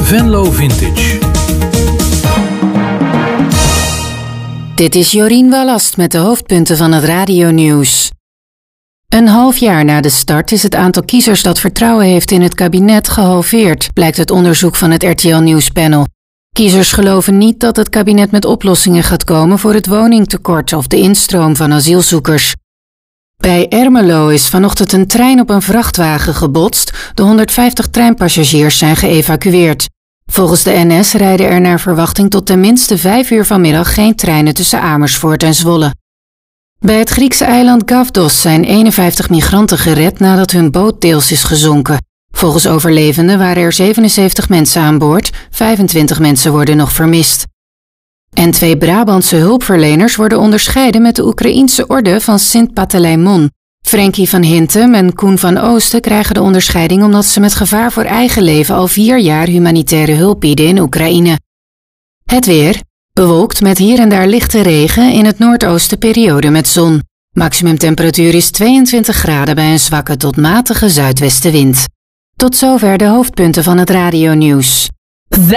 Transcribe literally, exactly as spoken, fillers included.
Venlo Vintage. Dit is Jorien Wallast met de hoofdpunten van het radionieuws. Een half jaar na de start is het aantal kiezers dat vertrouwen heeft in het kabinet gehalveerd, blijkt uit onderzoek van het R T L Nieuwspanel. Kiezers geloven niet dat het kabinet met oplossingen gaat komen voor het woningtekort of de instroom van asielzoekers. Bij Ermelo is vanochtend een trein op een vrachtwagen gebotst. De honderdvijftig treinpassagiers zijn geëvacueerd. Volgens de N S rijden er naar verwachting tot tenminste vijf uur vanmiddag geen treinen tussen Amersfoort en Zwolle. Bij het Griekse eiland Gavdos zijn eenenvijftig migranten gered nadat hun boot deels is gezonken. Volgens overlevenden waren er zevenenzeventig mensen aan boord, vijfentwintig mensen worden nog vermist. En twee Brabantse hulpverleners worden onderscheiden met de Oekraïense orde van Sint-Panteleimon. Frenkie van Hintem en Koen van Oosten krijgen de onderscheiding omdat ze met gevaar voor eigen leven al vier jaar humanitaire hulp bieden in Oekraïne. Het weer. Bewolkt met hier en daar lichte regen, in het noordoosten periode met zon. Maximumtemperatuur is tweeëntwintig graden bij een zwakke tot matige zuidwestenwind. Tot zover de hoofdpunten van het radionieuws.